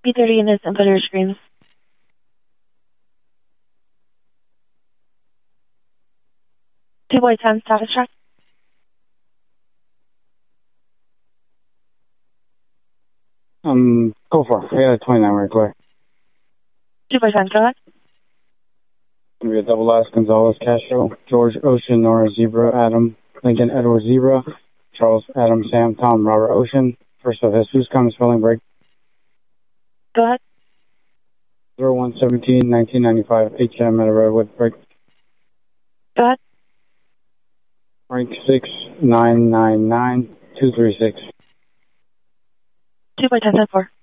B30 units and put your screens. Two boy 10 status check. Go for it. I got a 29 right clear. 2 boy 10, go ahead. Gonna be a double S, Gonzalez, Castro, George, Ocean, Nora, Zebra, Adam, Lincoln, Edward, Zebra, Charles, Adam, Sam, Tom, Robert, Ocean. First of Jesus comes spelling break. Go ahead. 0117 1995 HM at a Redwood break. Go ahead. Rank 6999 236. 2 boy 10, 4.